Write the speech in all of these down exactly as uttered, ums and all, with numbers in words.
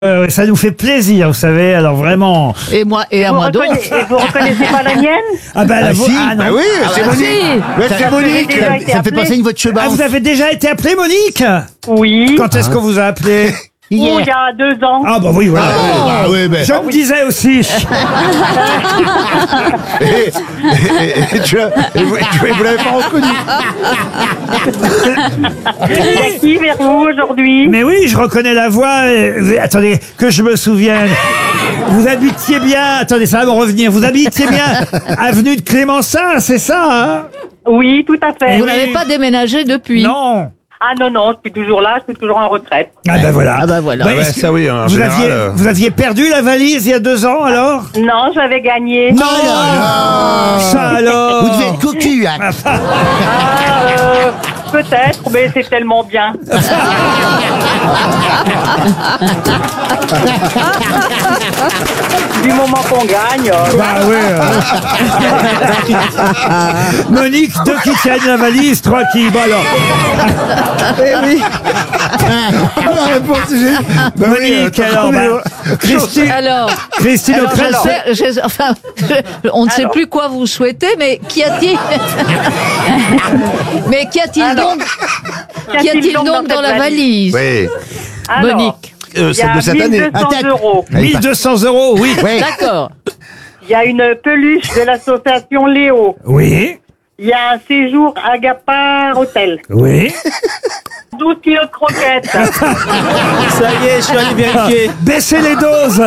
Euh, ça nous fait plaisir, vous savez, alors vraiment. Et moi, et à Vous, moi d'autres. reconnais- vous reconnaissez pas la mienne? Ah bah la Ah vo- si, ah non. bah oui, c'est bah Monique. si. Ouais, c'est Vous avez Monique. déjà Ça, été ça me fait appelé penser à une voix de cheval. Ah, vous avez déjà été appelé, Monique? Oui. Quand est-ce qu'on vous a appelé? Oh, il y a deux ans. Ah bah oui, voilà. Ah oui, ben. Je me disais aussi. Et, et- et tu l'as- et vous, et vous l'avez pas reconnu. Il y a qui vers vous aujourd'hui? Mais oui, je reconnais la voix. euh, Attendez, que je me souvienne. Vous habitiez bien, attendez, ça va me revenir. Vous habitiez bien avenue de Clémençat, c'est ça, hein? Oui, tout à fait. Vous oui. n'avez pas déménagé depuis. Non. Ah non, non, je suis toujours là, je suis toujours en retraite. Ah ben voilà. Ah bah voilà. Ouais, Ouais, est-ce que ça oui, en vous, général, aviez, euh. vous aviez perdu la valise il y a deux ans alors? Non, j'avais gagné. Non. Ça alors. Vous devez être cocu, hein. Ah, euh, peut-être, mais c'est tellement bien. Du moment qu'on gagne. euh, Bah oui. euh. Monique, deux qui tiennent la valise, trois qui. Bon alors. Eh oui. La réponse, c'est bah oui, Monique, euh, alors. Bah, Christine, Alors, Christine alors, O'Krent, je sais- je- enfin, je- on ne sait Alors. plus quoi vous souhaitez, mais qu'y a-t-il Mais qu'y a-t-il Alors. donc Qu'y a-t-il donc dans cette la valise, Oui. Alors, Monique? Euh, il y celle a de cette année. mille deux cents Attaque. euros. mille deux cents euros, oui. Ouais. D'accord. Il y a une peluche de l'association Léo. Oui. Il y a un séjour à Gapar Hôtel. Oui. douze kilos de croquettes. Ça y est, je suis allé vérifier. Baissez les doses.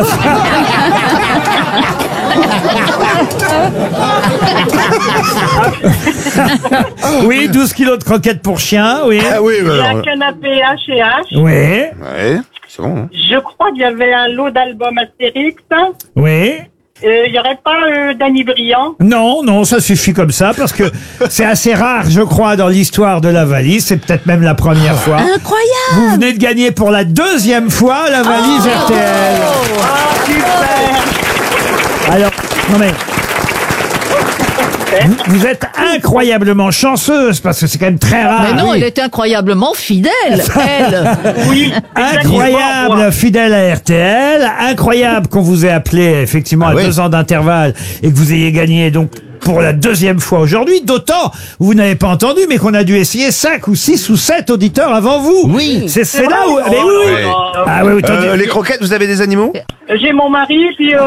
Oui, douze kilos de croquettes pour chien, oui. Ah oui, Il y a un alors. canapé H et H. Oui, Ouais, c'est bon. hein. Je crois qu'il y avait un lot d'albums Astérix. oui. Euh, Il n'y aurait pas euh, Danny Briand. Non, non, ça suffit comme ça, parce que c'est assez rare, je crois, dans l'histoire de la valise. C'est peut-être même la première fois. Incroyable. Vous venez de gagner pour la deuxième fois la valise R T L. Ah, super. Alors, non mais... Vous, vous êtes incroyablement chanceuse, parce que c'est quand même très rare. Mais non, elle est incroyablement fidèle, elle. Oui. Incroyable, fidèle à R T L, incroyable qu'on vous ait appelé effectivement Ah à oui. deux ans d'intervalle et que vous ayez gagné donc pour la deuxième fois aujourd'hui. D'autant, vous n'avez pas entendu, mais qu'on a dû essayer cinq ou six ou sept auditeurs avant vous. Oui. C'est c'est là vrai où. Mais oui, oui. Ouais. Ah oui, oui, attendez. Euh, les croquettes, vous avez des animaux? J'ai mon mari, puis... euh,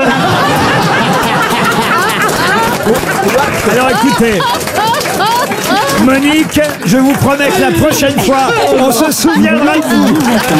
Alors écoutez. Monique, je vous promets que la prochaine fois, on se souviendra de vous.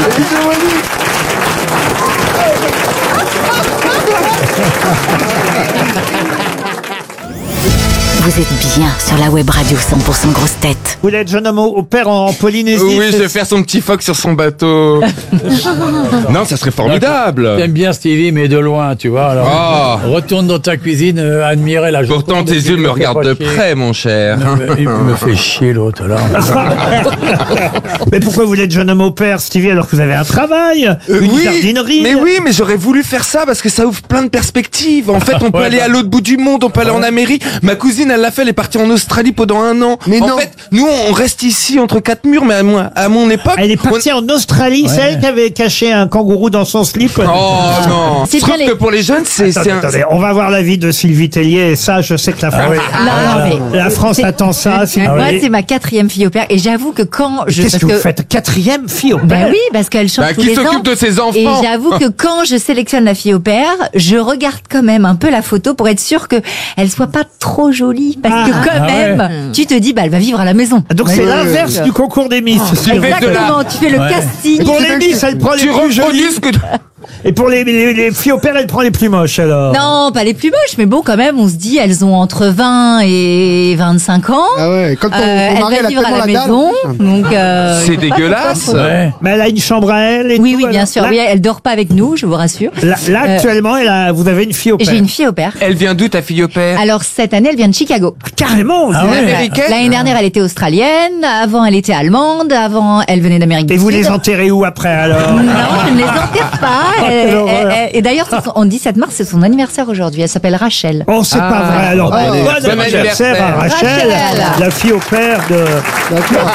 Vous êtes bien sur la web radio cent pour cent grosse tête. Vous voulez être jeune homme au père en Polynésie? Oui, c'est- je vais faire son petit phoque sur son bateau. Non, ça serait formidable. T'aimes bien Stevie, mais de loin, tu vois. Alors, Ah. retourne dans ta cuisine, euh, admirer la journée. Pourtant, tes yeux me regardent de près, mon cher. Il me fait chier, l'autre, là. Mais pourquoi vous voulez être jeune homme au père, Stevie, alors que vous avez un travail, Euh, une oui, jardinerie? mais oui, mais j'aurais voulu faire ça parce que ça ouvre plein de perspectives. En fait, on peut Ouais, aller bah. à l'autre bout du monde, on peut aller en Amérique. Ma cousine, elle l'a fait, elle est partie en Australie pendant un an. Mais en non. fait, nous, on reste ici entre quatre murs, mais à mon, à mon époque. Elle est partie en Australie, Ouais. celle qui avait caché un kangourou dans son slip. on- Oh non. C'est Je trouve bien que les- pour les jeunes, c'est Attendez, c'est un. attendez, on va voir l'avis de Sylvie Tellier, et ça, je sais que la France, Non, non, mais la France C'est- attend ça. Sylvie. Moi, c'est ma quatrième fille au père. Et j'avoue que quand je... Qu'est-ce parce que vous faites? Quatrième fille au père? Ben oui, parce qu'elle change Bah, tous qui les ans. s'occupe de ses enfants? Et j'avoue que quand je sélectionne la fille au père, je regarde quand même un peu la photo pour être sûre que elle soit pas trop jolie. Parce que Ah. quand Ah ouais. même, tu te dis, bah, elle va vivre à la maison. Donc c'est Ouais. l'inverse du concours des Miss. Sylvie. fais de la- Exactement, tu fais le Ouais. casting. Pour les Miss, elle prend les Tu plus reproduis jolies. ce que. Et pour les, les, les filles au père, elle prend les plus moches, alors. Non, pas les plus moches, mais bon, quand même, on se dit, elles ont entre vingt et vingt-cinq ans. Ah ouais, quand ton, Euh, ton elle mari va elle a vivre à tellement la la dalle. maison. Donc, euh, C'est dégueulasse. Ouais. Mais elle a une chambre à elle et oui, tout, oui, bien alors. sûr. Là, Oui, elle dort pas avec nous, je vous rassure. là, là, actuellement, elle a, vous avez une fille au père. J'ai une fille au père. Elle vient d'où, ta fille au père? Alors, cette année, elle vient de Chicago. Carrément. Ah vous- ouais. Américaine? L'année dernière, elle était australienne. Avant, elle était allemande. Avant, elle venait d'Amérique du Et Sud. vous les enterrez où après, alors? Non, je ne les enterre pas. Elle- quelle horreur. elle- elle- et d'ailleurs, c'est son- on dit sept mars, c'est son anniversaire aujourd'hui. Elle s'appelle Rachel. Oh, c'est pas vrai. Alors, Ah, bon bon anniversaire à Rachel. Rachel, la fille au père de.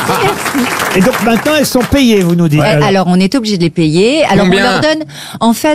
Et donc maintenant, elles sont payées, vous nous dites. Euh, alors. Alors, on est obligé de les payer. Alors, Combien on leur donne, en fait,